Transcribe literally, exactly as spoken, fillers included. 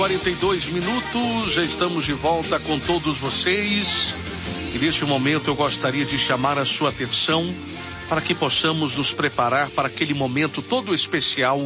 quarenta e dois minutos, já estamos de volta com todos vocês. E neste momento eu gostaria de chamar a sua atenção para que possamos nos preparar para aquele momento todo especial